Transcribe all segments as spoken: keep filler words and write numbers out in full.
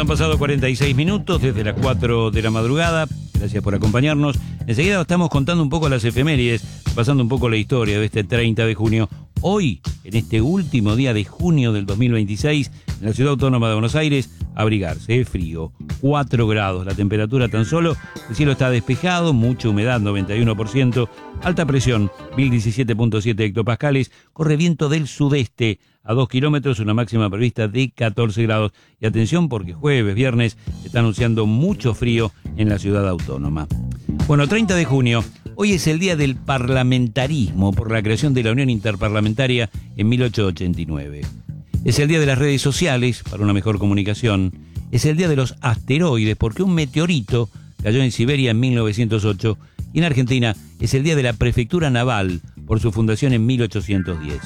pasado cuarenta y seis minutos desde las cuatro de la madrugada. Gracias por acompañarnos. Enseguida estamos contando un poco las efemérides, pasando un poco la historia de este treinta de junio. Hoy, en este último día de junio del dos mil veintiséis, en la Ciudad Autónoma de Buenos Aires, abrigarse, es frío, cuatro grados, la temperatura tan solo, el cielo está despejado, mucha humedad, noventa y uno por ciento, alta presión, mil diecisiete punto siete hectopascales, corre viento del sudeste a dos kilómetros, una máxima prevista de catorce grados. Y atención porque jueves, viernes, está anunciando mucho frío en la Ciudad Autónoma. Bueno, treinta de junio, hoy es el día del parlamentarismo por la creación de la Unión Interparlamentaria en mil ochocientos ochenta y nueve. Es el día de las redes sociales para una mejor comunicación. Es el día de los asteroides porque un meteorito cayó en Siberia en mil novecientos ocho. Y en Argentina es el día de la Prefectura Naval por su fundación en mil ochocientos diez.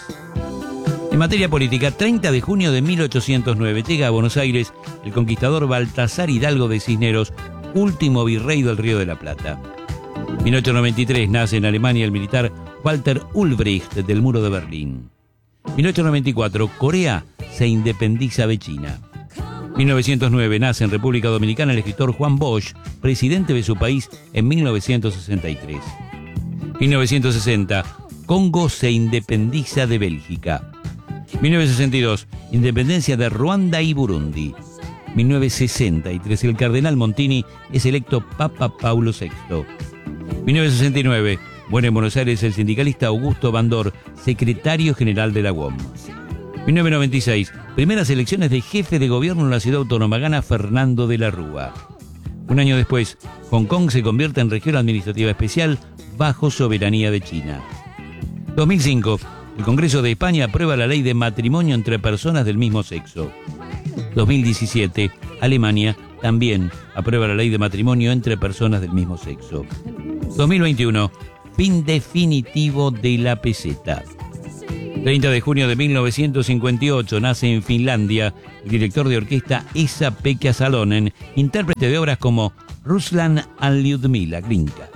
En materia política, treinta de junio de mil ochocientos nueve llega a Buenos Aires el conquistador Baltasar Hidalgo de Cisneros, último virrey del Río de la Plata. mil ochocientos noventa y tres nace en Alemania el militar Walter Ulbricht del Muro de Berlín. mil ochocientos noventa y cuatro, Corea se independiza de China. mil novecientos nueve nace en República Dominicana el escritor Juan Bosch, presidente de su país en mil novecientos sesenta y tres. mil novecientos sesenta, Congo se independiza de Bélgica. mil novecientos sesenta y dos, independencia de Ruanda y Burundi. mil novecientos sesenta y tres, el cardenal Montini es electo Papa Paulo sexto. mil novecientos sesenta y nueve, muere en Buenos Aires el sindicalista Augusto Bandor, secretario general de la U O M. mil novecientos noventa y seis, primeras elecciones de jefe de gobierno en la Ciudad Autónoma, gana Fernando de la Rúa. Un año después, Hong Kong se convierte en región administrativa especial bajo soberanía de China. dos mil cinco, el Congreso de España aprueba la ley de matrimonio entre personas del mismo sexo. dos mil diecisiete, Alemania también aprueba la ley de matrimonio entre personas del mismo sexo. dos mil veintiuno, fin definitivo de la peseta. treinta de junio de mil novecientos cincuenta y ocho, nace en Finlandia el director de orquesta Esa-Pekka Salonen, intérprete de obras como Ruslan and Lyudmila Glinka.